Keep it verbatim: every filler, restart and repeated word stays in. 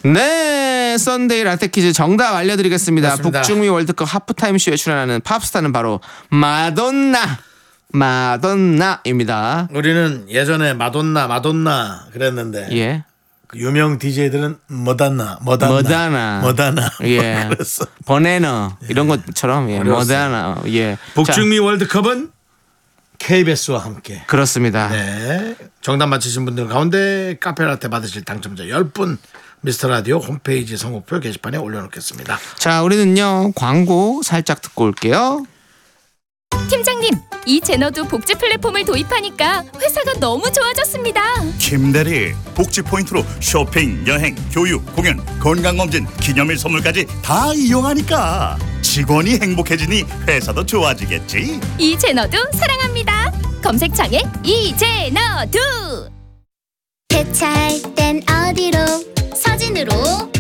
네, 썬데이 라떼 퀴즈 정답 알려드리겠습니다. 그렇습니다. 북중미 월드컵 하프타임 쇼에 출연하는 팝스타는 바로 마돈나. 마돈나입니다. 우리는 예전에 마돈나 마돈나 그랬는데 예. 그 유명 디제이들은 머다나 머다나 머다나. 머다나 예. 그랬어. 버네너 이런 것처럼 예. 어려웠어요. 머다나. 예. 북중미 월드컵은 케이비에스와 함께. 그렇습니다. 네. 정답 맞히신 분들 가운데 카페라떼 받으실 당첨자 열 분 미스터라디오 홈페이지 선곡표 게시판에 올려놓겠습니다. 자, 우리는요 광고 살짝 듣고 올게요. 팀장님, 이 제너도 복지 플랫폼을 도입하니까 회사가 너무 좋아졌습니다. 김대리, 복지 포인트로 쇼핑, 여행, 교육, 공연, 건강검진, 기념일 선물까지 다 이용하니까 직원이 행복해지니 회사도 좋아지겠지. 이 제너도 사랑합니다. 검색창에 이 제너도. 대차할 땐 어디로? 서진으로.